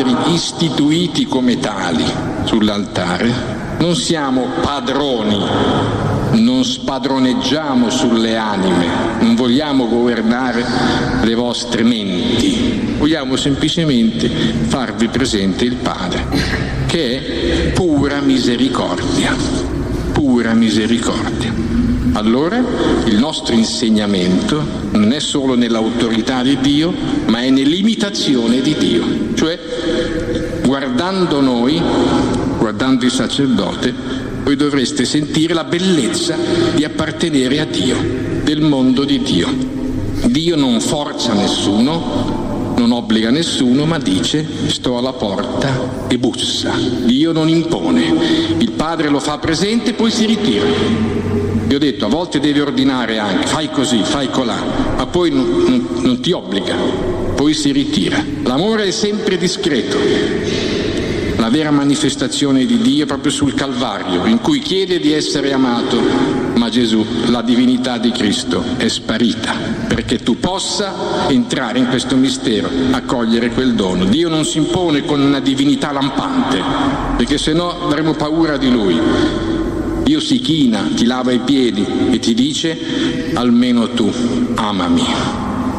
padri istituiti come tali sull'altare, non siamo padroni, non spadroneggiamo sulle anime, non vogliamo governare le vostre menti, vogliamo semplicemente farvi presente il Padre, che è pura misericordia, pura misericordia. Allora il nostro insegnamento non è solo nell'autorità di Dio, ma è nell'imitazione di Dio, cioè guardando noi, guardando il sacerdote, voi dovreste sentire la bellezza di appartenere a Dio, del mondo di Dio. Dio non forza nessuno, non obbliga nessuno, ma dice: sto alla porta e bussa. Dio non impone, il Padre lo fa presente, poi si ritira. Vi ho detto, a volte devi ordinare anche, fai così, fai colà, ma poi non ti obbliga, poi si ritira. L'amore è sempre discreto. La vera manifestazione di Dio è proprio sul Calvario, in cui chiede di essere amato, ma Gesù, la divinità di Cristo, è sparita, perché tu possa entrare in questo mistero, accogliere quel dono. Dio non si impone con una divinità lampante, perché sennò avremo paura di Lui. Dio si china, ti lava i piedi e ti dice: almeno tu amami.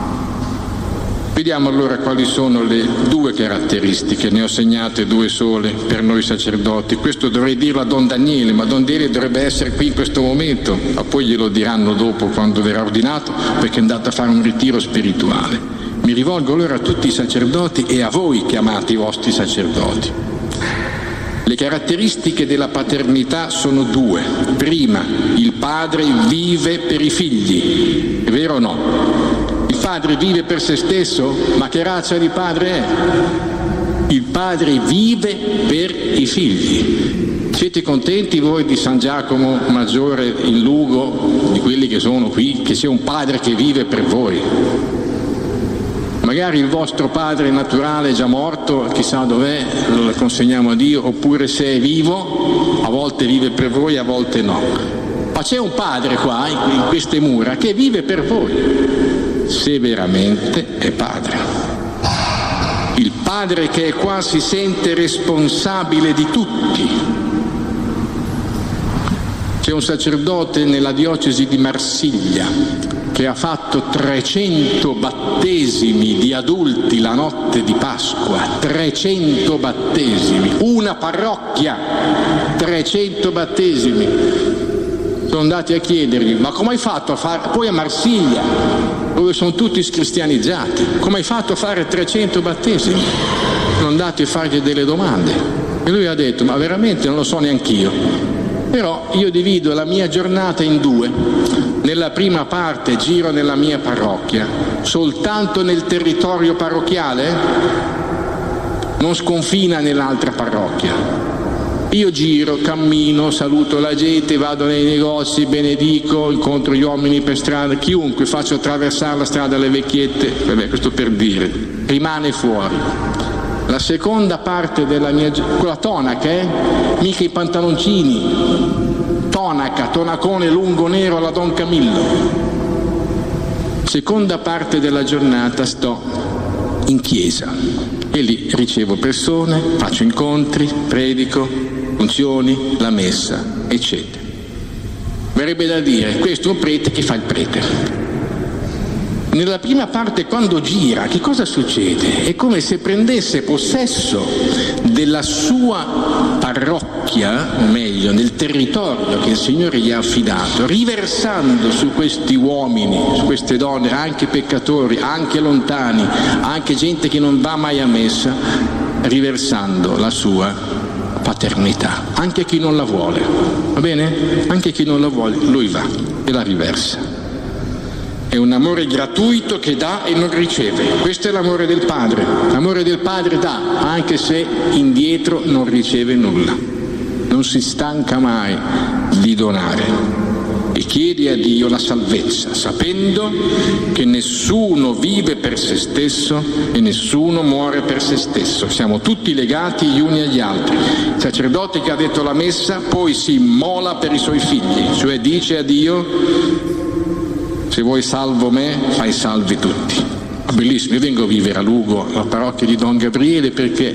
Vediamo allora quali sono le due caratteristiche, ne ho segnate due sole per noi sacerdoti. Questo dovrei dirlo a Don Daniele, ma Don Daniele dovrebbe essere qui in questo momento, ma poi glielo diranno dopo quando verrà ordinato, perché è andato a fare un ritiro spirituale. Mi rivolgo allora a tutti i sacerdoti e a voi che amate i vostri sacerdoti. Le caratteristiche della paternità sono due. Prima, il padre vive per i figli, è vero o no? Il padre vive per se stesso, ma che razza di padre è? Il padre vive per i figli. Siete contenti voi di San Giacomo Maggiore in Lugo, di quelli che sono qui, che c'è un padre che vive per voi? Magari il vostro padre naturale è già morto, chissà dov'è, lo consegniamo a Dio, oppure se è vivo, a volte vive per voi, a volte no. Ma c'è un padre qua, in queste mura, che vive per voi. Se veramente è padre. Il padre che è qua si sente responsabile di tutti. C'è un sacerdote nella diocesi di Marsiglia che ha fatto 300 battesimi di adulti la notte di Pasqua, 300 battesimi, una parrocchia, 300 battesimi. Sono andati a chiedergli: ma come hai fatto a fare? Poi a Marsiglia, dove sono tutti cristianizzati, come hai fatto a fare 300 battesimi? Sono andati a fargli delle domande e lui ha detto: ma veramente non lo so neanch'io, però io divido la mia giornata in due. Nella prima parte giro nella mia parrocchia, soltanto nel territorio parrocchiale, non sconfina nell'altra parrocchia. Io giro, cammino, saluto la gente, vado nei negozi, benedico, incontro gli uomini per strada, chiunque, faccio attraversare la strada alle vecchiette, vabbè, questo per dire, rimane fuori. La seconda parte della mia, quella tonaca, mica i pantaloncini, tonaca, tonacone lungo nero alla Don Camillo. Seconda parte della giornata sto in chiesa e lì ricevo persone, faccio incontri, predico, funzioni, la messa, eccetera. Verrebbe da dire: questo è un prete che fa il prete. Nella prima parte, quando gira, che cosa succede? È come se prendesse possesso della sua parrocchia, o meglio, del territorio che il Signore gli ha affidato, riversando su questi uomini, su queste donne, anche peccatori, anche lontani, anche gente che non va mai a messa, riversando la sua paternità, anche chi non la vuole, va bene? Anche chi non la vuole, lui va e la riversa. È un amore gratuito che dà e non riceve. Questo è l'amore del Padre. L'amore del Padre dà, anche se indietro non riceve nulla. Non si stanca mai di donare. E chiede a Dio la salvezza, sapendo che nessuno vive per se stesso e nessuno muore per se stesso. Siamo tutti legati gli uni agli altri. Il sacerdote che ha detto la messa poi si immola per i suoi figli, cioè dice a Dio: se vuoi salvo me, fai salvi tutti. Bellissimo, io vengo a vivere a Lugo, alla parrocchia di Don Gabriele, perché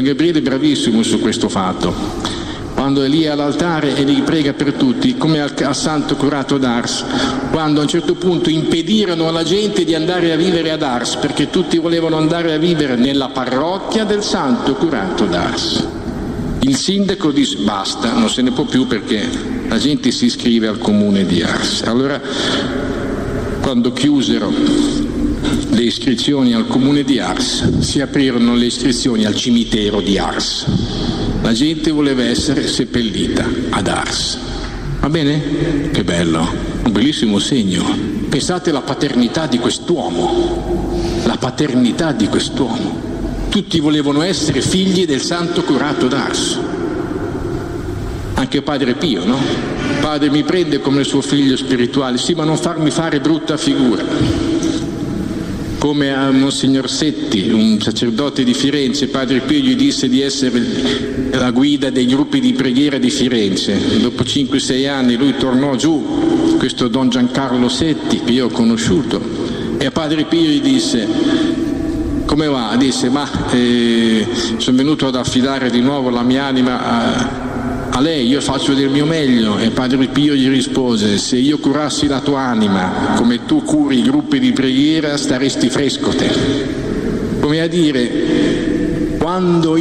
Don Gabriele è bravissimo su questo fatto. Quando è lì all'altare e li prega per tutti, come al santo curato d'Ars, quando a un certo punto impedirono alla gente di andare a vivere ad Ars, perché tutti volevano andare a vivere nella parrocchia del santo curato d'Ars. Il sindaco disse basta, non se ne può più perché la gente si iscrive al comune di Ars. Allora, quando chiusero le iscrizioni al comune di Ars, si aprirono le iscrizioni al cimitero di Ars. La gente voleva essere seppellita ad Ars. Va bene? Che bello, un bellissimo segno. Pensate alla paternità di quest'uomo, la paternità di quest'uomo. Tutti volevano essere figli del santo curato d'Ars. Anche Padre Pio, no? Padre, mi prende come suo figlio spirituale, sì, ma non farmi fare brutta figura. Come a Monsignor Setti, un sacerdote di Firenze, Padre Pio gli disse di essere la guida dei gruppi di preghiera di Firenze. Dopo 5-6 anni lui tornò giù, questo Don Giancarlo Setti, che io ho conosciuto, e a Padre Pio gli disse: come va? Disse: sono venuto ad affidare di nuovo la mia anima a lei, io faccio del mio meglio. E Padre Pio gli rispose: se io curassi la tua anima come tu curi i gruppi di preghiera, staresti fresco te. Come a dire, quando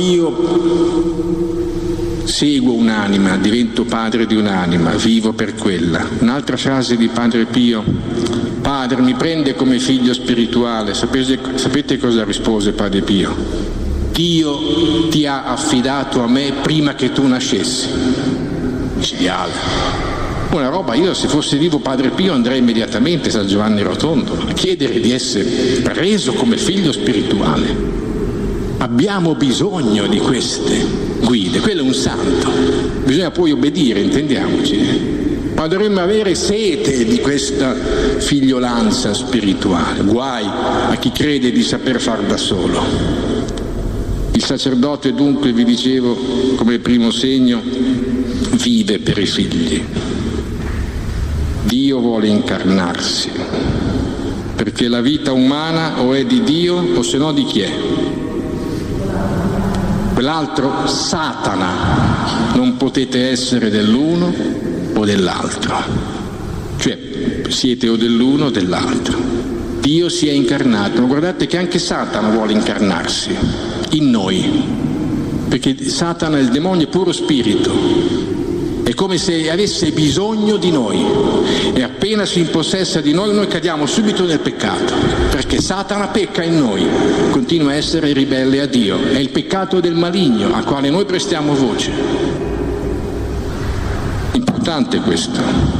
io seguo un'anima, divento padre di un'anima, vivo per quella. Un'altra frase di Padre Pio: Padre, mi prende come figlio spirituale. Sapete cosa rispose Padre Pio? Dio ti ha affidato a me prima che tu nascessi. Micidiale. Una roba, io se fosse vivo Padre Pio andrei immediatamente a San Giovanni Rotondo a chiedere di essere preso come figlio spirituale. Abbiamo bisogno di queste guide, quello è un santo. Bisogna poi obbedire, intendiamoci. Ma dovremmo avere sete di questa figliolanza spirituale. Guai a chi crede di saper far da solo. Il sacerdote dunque, vi dicevo, come primo segno, vive per i figli. Dio vuole incarnarsi, perché la vita umana o è di Dio o se no di chi è? Quell'altro, Satana. Non potete essere dell'uno o dell'altro. Cioè, siete o dell'uno o dell'altro. Dio si è incarnato. Ma guardate che anche Satana vuole incarnarsi in noi, perché Satana, il demonio, è puro spirito, è come se avesse bisogno di noi, e appena si impossessa di noi cadiamo subito nel peccato, perché Satana pecca in noi, continua a essere ribelle a Dio. È il peccato del maligno al quale noi prestiamo voce. Importante questo.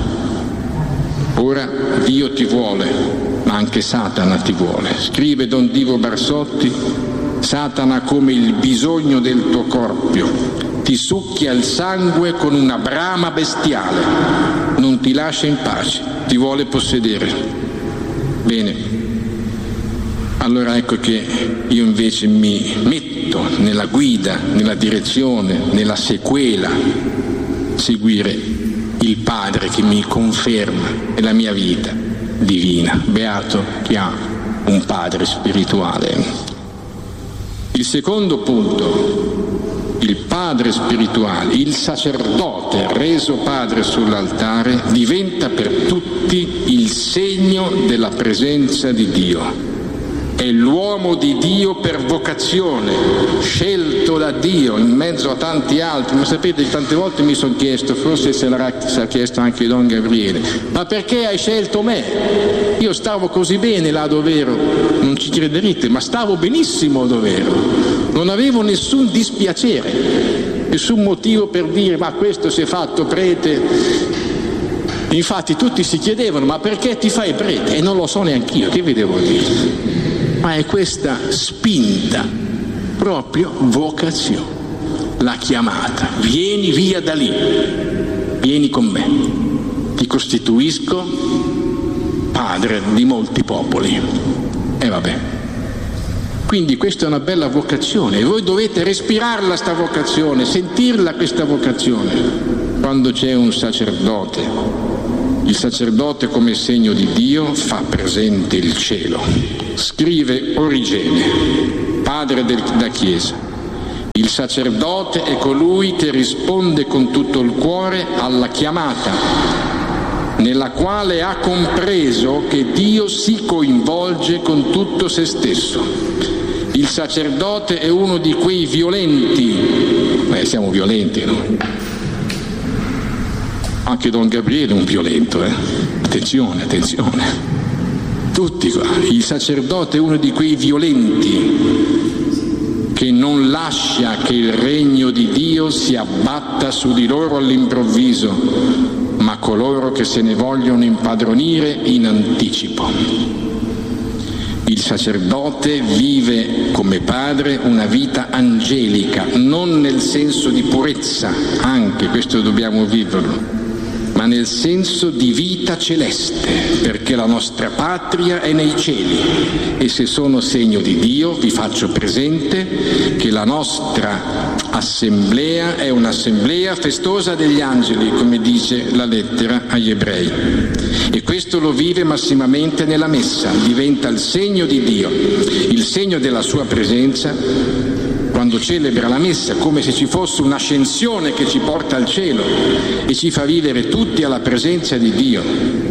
Ora Dio ti vuole, ma anche Satana ti vuole. Scrive Don Divo Barsotti: Satana, come il bisogno del tuo corpo, ti succhia il sangue con una brama bestiale, non ti lascia in pace, ti vuole possedere. Bene, allora ecco che io invece mi metto nella guida, nella direzione, nella sequela, seguire il Padre che mi conferma nella mia vita divina. Beato chi ha un Padre spirituale. Il secondo punto, il padre spirituale, il sacerdote reso padre sull'altare, diventa per tutti il segno della presenza di Dio. È l'uomo di Dio per vocazione, scelto da Dio in mezzo a tanti altri. Ma sapete, tante volte mi sono chiesto, forse se l'ha chiesto anche Don Gabriele: ma perché hai scelto me? Io stavo così bene là dov'ero, non ci crederete, ma stavo benissimo dov'ero, non avevo nessun dispiacere, nessun motivo per dire ma questo si è fatto prete. Infatti tutti si chiedevano: ma perché ti fai prete? E non lo so neanch'io, che vi devo dire? Ma è questa spinta, proprio vocazione, la chiamata. Vieni via da lì, vieni con me, ti costituisco padre di molti popoli. E vabbè. Quindi questa è una bella vocazione e voi dovete respirarla sta vocazione, sentirla questa vocazione. Quando c'è un sacerdote, il sacerdote come segno di Dio fa presente il cielo. Scrive Origene, padre della Chiesa: Il sacerdote è colui che risponde con tutto il cuore alla chiamata, nella quale ha compreso che Dio si coinvolge con tutto se stesso. Il sacerdote è uno di quei violenti, siamo violenti, no? Anche Don Gabriele è un violento, Attenzione. Tutti qua. Il sacerdote è uno di quei violenti che non lascia che il regno di Dio si abbatta su di loro all'improvviso, ma coloro che se ne vogliono impadronire in anticipo. Il sacerdote vive come padre una vita angelica, non nel senso di purezza, anche questo dobbiamo viverlo, ma nel senso di vita celeste, perché la nostra patria è nei cieli. E se sono segno di Dio, vi faccio presente che la nostra assemblea è un'assemblea festosa degli angeli, come dice la lettera agli Ebrei. E questo lo vive massimamente nella messa, diventa il segno di Dio, il segno della sua presenza, quando celebra la messa, come se ci fosse un'ascensione che ci porta al cielo e ci fa vivere tutti alla presenza di Dio.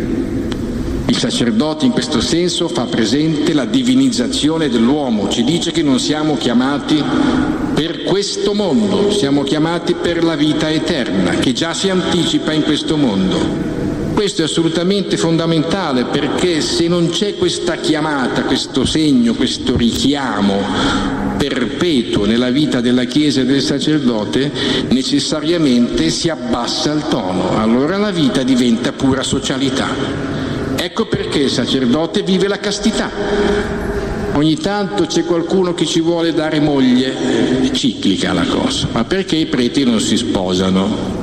Il sacerdote in questo senso fa presente la divinizzazione dell'uomo, ci dice che non siamo chiamati per questo mondo, siamo chiamati per la vita eterna, che già si anticipa in questo mondo. Questo è assolutamente fondamentale, perché se non c'è questa chiamata, questo segno, questo richiamo perpetuo nella vita della Chiesa e del sacerdote, necessariamente si abbassa il tono, allora la vita diventa pura socialità. Ecco perché il sacerdote vive la castità. Ogni tanto c'è qualcuno che ci vuole dare moglie, è ciclica la cosa, ma perché i preti non si sposano?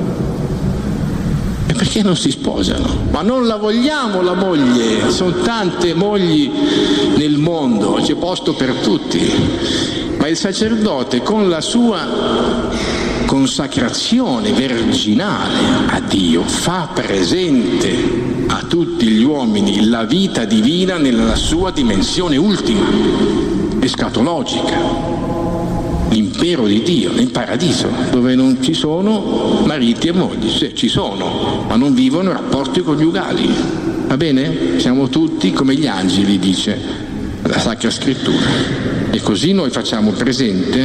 E perché non si sposano? Ma non la vogliamo la moglie, sono tante mogli nel mondo, c'è posto per tutti. Ma il sacerdote, con la sua consacrazione virginale a Dio, fa presente a tutti gli uomini la vita divina nella sua dimensione ultima, escatologica, l'impero di Dio, nel paradiso, dove non ci sono mariti e mogli, ci sono, ma non vivono rapporti coniugali. Va bene? Siamo tutti come gli angeli, dice la Sacra Scrittura. E così noi facciamo presente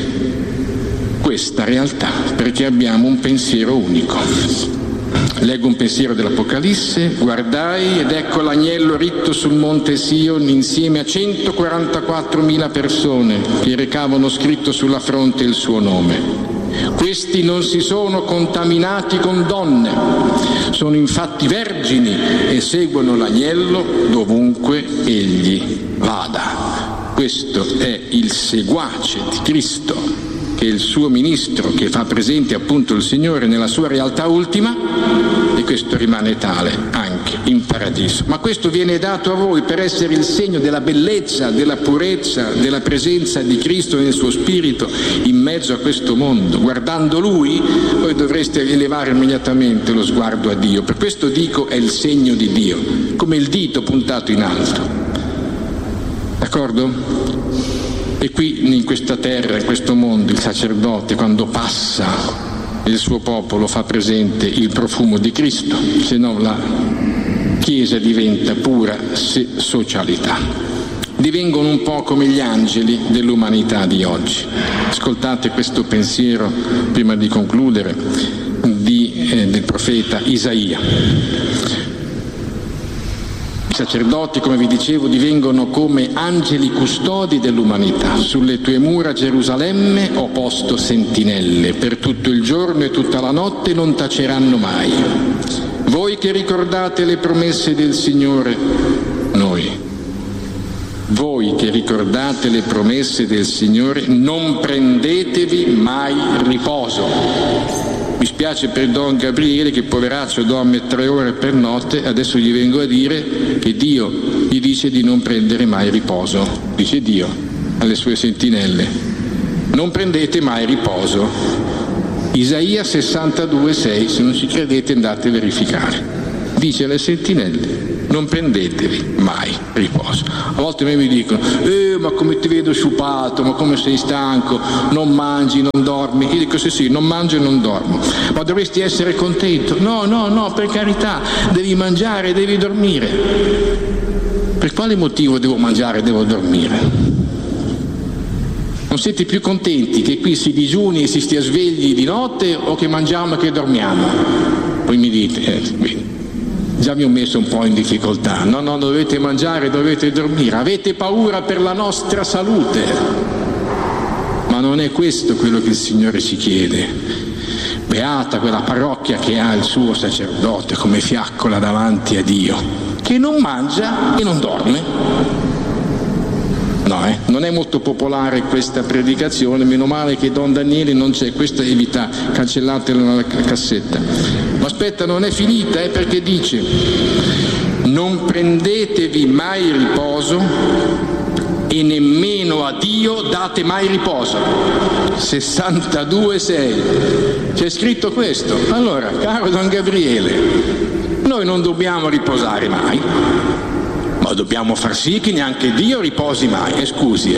questa realtà, perché abbiamo un pensiero unico. Leggo un pensiero dell'Apocalisse: guardai ed ecco l'agnello ritto sul monte Sion insieme a 144.000 persone che recavano scritto sulla fronte il suo nome. Questi non si sono contaminati con donne, sono infatti vergini e seguono l'agnello dovunque egli vada. Questo è il seguace di Cristo, che è il suo ministro, che fa presente appunto il Signore nella sua realtà ultima, e questo rimane tale anche in paradiso. Ma questo viene dato a voi per essere il segno della bellezza, della purezza, della presenza di Cristo nel suo spirito in mezzo a questo mondo. Guardando Lui, voi dovreste elevare immediatamente lo sguardo a Dio. Per questo dico è il segno di Dio, come il dito puntato in alto. D'accordo? E qui in questa terra, in questo mondo, il sacerdote quando passa il suo popolo fa presente il profumo di Cristo, se no la Chiesa diventa pura socialità. Divengono un po' come gli angeli dell'umanità di oggi. Ascoltate questo pensiero, prima di concludere, del profeta Isaia. I sacerdoti, come vi dicevo, divengono come angeli custodi dell'umanità. Sulle tue mura, Gerusalemme, ho posto sentinelle. Per tutto il giorno e tutta la notte non taceranno mai. Voi che ricordate le promesse del Signore, voi che ricordate le promesse del Signore, non prendetevi mai riposo. Mi spiace per Don Gabriele, che poveraccio dorme 3 ore per notte, adesso gli vengo a dire che Dio gli dice di non prendere mai riposo. Dice Dio alle sue sentinelle: non prendete mai riposo. Isaia 62,6, se non ci credete andate a verificare. dice alle sentinelle: non prendetevi mai riposo. A volte a me mi dicono: ma come ti vedo sciupato, ma come sei stanco, non mangi, non dormi. Io dico: sì, non mangio e non dormo. Ma dovresti essere contento. No, per carità, devi mangiare, devi dormire. Per quale motivo devo mangiare e devo dormire? Non siete più contenti che qui si digiuni e si stia svegli di notte, o che mangiamo e che dormiamo? Poi mi dite, già vi ho messo un po' in difficoltà. No, dovete mangiare, dovete dormire. Avete paura per la nostra salute. Ma non è questo quello che il Signore ci chiede. Beata quella parrocchia che ha il suo sacerdote come fiaccola davanti a Dio, che non mangia e non dorme. No, non è molto popolare questa predicazione, meno male che Don Daniele non c'è, questa evita, cancellatela nella cassetta. Ma aspetta, non è finita, perché dice: non prendetevi mai riposo e nemmeno a Dio date mai riposo. 62,6 c'è scritto questo. Allora, caro Don Gabriele, noi non dobbiamo riposare mai, ma dobbiamo far sì che neanche Dio riposi mai. Scusi,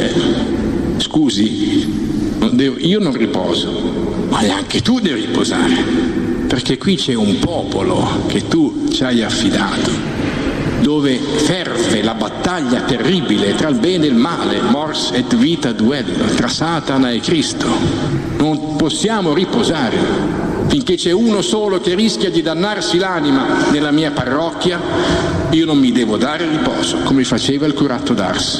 io non riposo, ma neanche tu devi riposare, perché qui c'è un popolo che tu ci hai affidato, dove ferve la battaglia terribile tra il bene e il male, mors et vita duello, tra Satana e Cristo. Non possiamo riposare. Finché c'è uno solo che rischia di dannarsi l'anima nella mia parrocchia, io non mi devo dare riposo, come faceva il curato d'Ars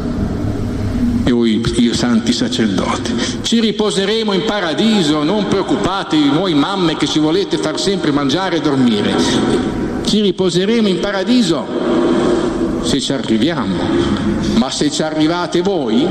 e voi santi sacerdoti. Ci riposeremo in paradiso, non preoccupatevi voi mamme che ci volete far sempre mangiare e dormire. Ci riposeremo in paradiso se ci arriviamo, ma se ci arrivate voi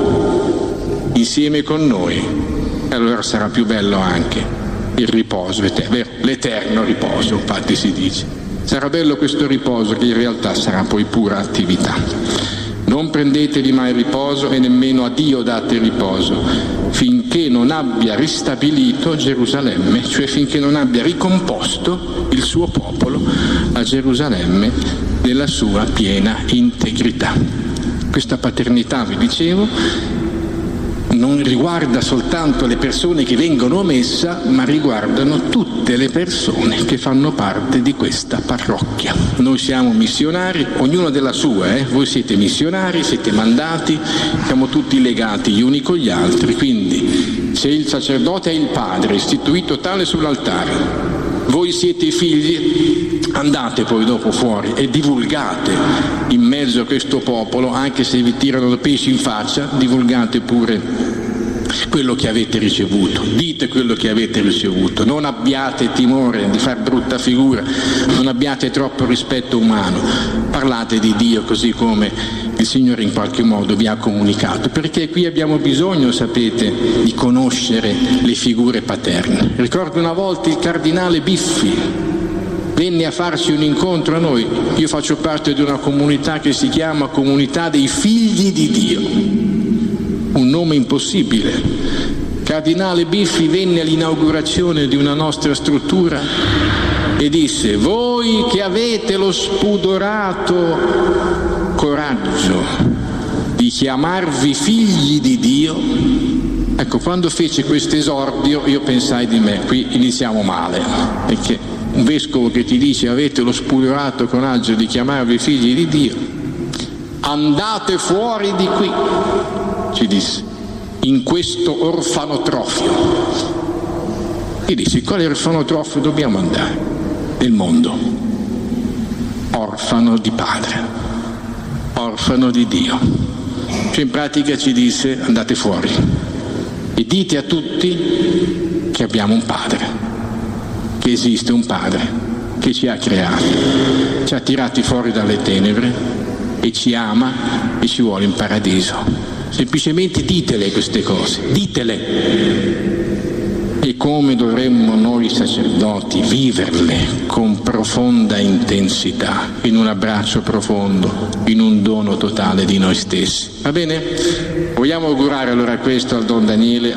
insieme con noi, allora sarà più bello anche il riposo, l'eterno riposo, infatti si dice. Sarà bello questo riposo, che in realtà sarà poi pura attività. Non prendetevi mai riposo e nemmeno a Dio date riposo, finché non abbia ristabilito Gerusalemme, cioè finché non abbia ricomposto il suo popolo a Gerusalemme nella sua piena integrità. Questa paternità, vi dicevo, non riguarda soltanto le persone che vengono a messa, ma riguardano tutte le persone che fanno parte di questa parrocchia. Noi siamo missionari, ognuno della sua, voi siete missionari, siete mandati, siamo tutti legati gli uni con gli altri, quindi se il sacerdote è il padre, istituito tale sull'altare, voi siete i figli, andate poi dopo fuori e divulgate in mezzo a questo popolo, anche se vi tirano pesci in faccia, divulgate pure quello che avete ricevuto, dite quello che avete ricevuto, non abbiate timore di far brutta figura, non abbiate troppo rispetto umano, parlate di Dio così come il Signore in qualche modo vi ha comunicato, perché qui abbiamo bisogno, sapete, di conoscere le figure paterne. Ricordo una volta il cardinale Biffi venne a farci un incontro a noi. Io faccio parte di una comunità che si chiama Comunità dei Figli di Dio, un nome impossibile. Cardinale Biffi venne all'inaugurazione di una nostra struttura e disse: voi che avete lo spudorato coraggio di chiamarvi figli di Dio. Ecco, quando fece questo esordio io pensai di me: qui iniziamo male, perché un vescovo che ti dice avete lo spudorato coraggio di chiamarvi figli di Dio, andate fuori di qui, ci disse, in questo orfanotrofio. E disse: quale orfanotrofio dobbiamo andare? Nel mondo, orfano di padre, orfano di Dio. Cioè in pratica ci disse: andate fuori e dite a tutti che abbiamo un padre, che esiste un padre che ci ha creati, ci ha tirati fuori dalle tenebre e ci ama e ci vuole in paradiso. Semplicemente ditele queste cose, ditele. E come dovremmo noi sacerdoti viverle con profonda intensità, in un abbraccio profondo, in un dono totale di noi stessi. Va bene? Vogliamo augurare allora questo al Don Daniele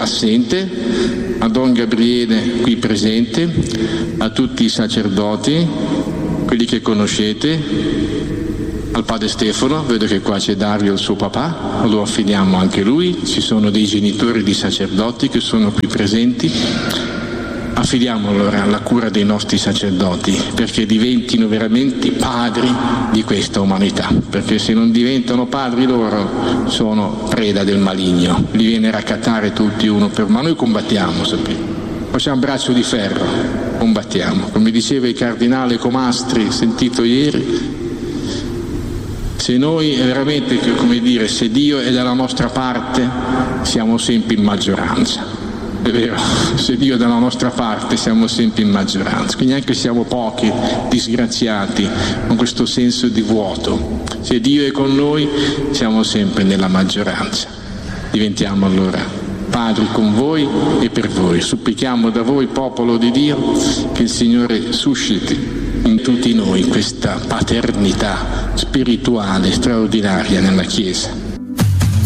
a Don Gabriele qui presente, a tutti i sacerdoti, quelli che conoscete, al padre Stefano, vedo che qua c'è Dario, il suo papà, lo affidiamo anche lui, ci sono dei genitori di sacerdoti che sono qui presenti, affidiamo allora la cura dei nostri sacerdoti perché diventino veramente padri di questa umanità, perché se non diventano padri loro sono preda del maligno, li viene a raccattare tutti uno per uno, ma noi combattiamo, sapete, facciamo braccio di ferro, combattiamo, come diceva il cardinale Comastri, sentito ieri. Se noi veramente, come dire, se Dio è dalla nostra parte, siamo sempre in maggioranza. È vero, se Dio è dalla nostra parte siamo sempre in maggioranza. Quindi anche se siamo pochi, disgraziati, con questo senso di vuoto, se Dio è con noi siamo sempre nella maggioranza. Diventiamo allora padri con voi e per voi. Supplichiamo da voi, popolo di Dio, che il Signore susciti in tutti noi questa paternità spirituale straordinaria nella Chiesa.